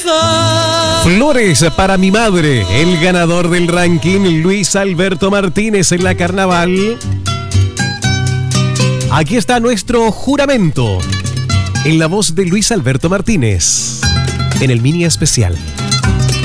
Flores para mi madre, el ganador del ranking, Luis Alberto Martínez en la Carnaval. Aquí está nuestro juramento, en la voz de Luis Alberto Martínez, en el mini especial.